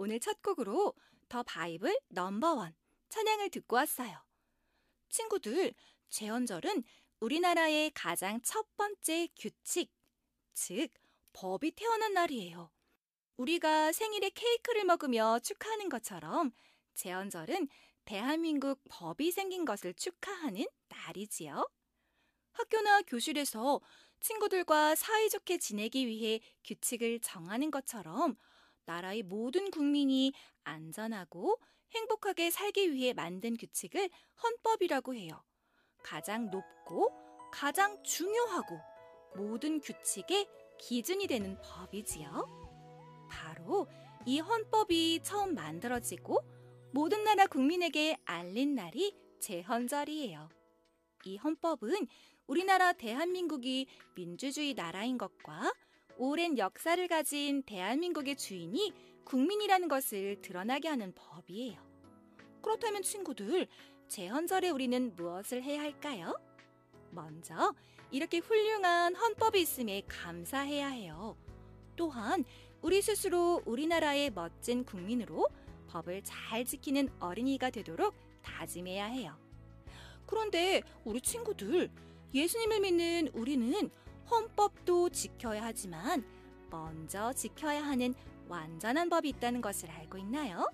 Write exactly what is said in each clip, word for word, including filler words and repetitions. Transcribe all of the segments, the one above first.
오늘 첫 곡으로 더 바이블 넘버원 찬양을 듣고 왔어요. 친구들, 제헌절은 우리나라의 가장 첫 번째 규칙, 즉 법이 태어난 날이에요. 우리가 생일에 케이크를 먹으며 축하하는 것처럼 제헌절은 대한민국 법이 생긴 것을 축하하는 날이지요. 학교나 교실에서 친구들과 사이좋게 지내기 위해 규칙을 정하는 것처럼 나라의 모든 국민이 안전하고 행복하게 살기 위해 만든 규칙을 헌법이라고 해요. 가장 높고 가장 중요하고 모든 규칙의 기준이 되는 법이지요. 바로 이 헌법이 처음 만들어지고 모든 나라 국민에게 알린 날이 제헌절이에요. 이 헌법은 우리나라 대한민국이 민주주의 나라인 것과 오랜 역사를 가진 대한민국의 주인이 국민이라는 것을 드러나게 하는 법이에요. 그렇다면 친구들, 제헌절에 우리는 무엇을 해야 할까요? 먼저 이렇게 훌륭한 헌법이 있음에 감사해야 해요. 또한 우리 스스로 우리나라의 멋진 국민으로 법을 잘 지키는 어린이가 되도록 다짐해야 해요. 그런데 우리 친구들, 예수님을 믿는 우리는 헌법도 지켜야 하지만 먼저 지켜야 하는 완전한 법이 있다는 것을 알고 있나요?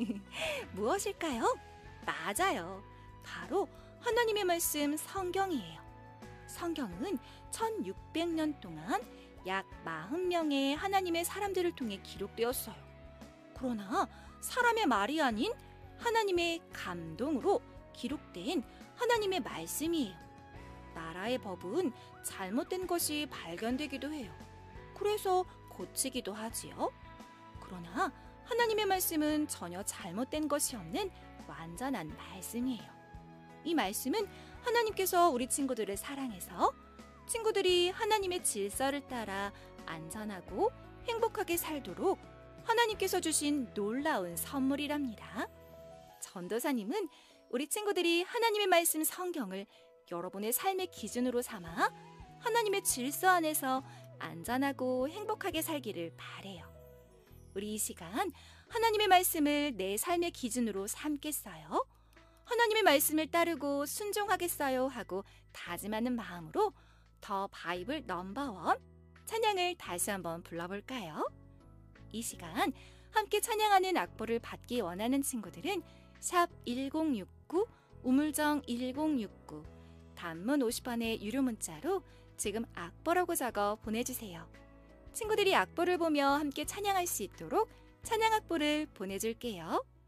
무엇일까요? 맞아요. 바로 하나님의 말씀 성경이에요. 성경은 천육백 년 동안 약 사십 명의 하나님의 사람들을 통해 기록되었어요. 그러나 사람의 말이 아닌 하나님의 감동으로 기록된 하나님의 말씀이에요. 나라의 법은 잘못된 것이 발견되기도 해요. 그래서 고치기도 하지요. 그러나 하나님의 말씀은 전혀 잘못된 것이 없는 완전한 말씀이에요. 이 말씀은 하나님께서 우리 친구들을 사랑해서 친구들이 하나님의 질서를 따라 안전하고 행복하게 살도록 하나님께서 주신 놀라운 선물이랍니다. 전도사님은 우리 친구들이 하나님의 말씀 성경을 여러분의 삶의 기준으로 삼아 하나님의 질서 안에서 안전하고 행복하게 살기를 바래요. 우리 이 시간 하나님의 말씀을 내 삶의 기준으로 삼겠어요? 하나님의 말씀을 따르고 순종하겠어요 하고 다짐하는 마음으로 더 바이블 넘버원 찬양을 다시 한번 불러볼까요? 이 시간 함께 찬양하는 악보를 받기 원하는 친구들은 샵 일공육구 우물정 일공육구 단문 오십 원의 유료 문자로 지금 악보라고 적어 보내주세요. 친구들이 악보를 보며 함께 찬양할 수 있도록 찬양 악보를 보내줄게요.